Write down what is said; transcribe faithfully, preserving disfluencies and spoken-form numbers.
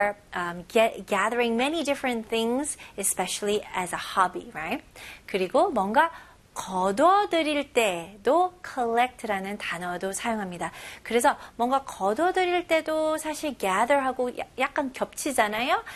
um, get, gathering many different things, especially as a hobby, right? 그리고 뭔가 거둬들일 때도 collect라는 단어도 사용합니다. 그래서 뭔가 거둬들일 때도 사실 gather하고 약간 겹치잖아요.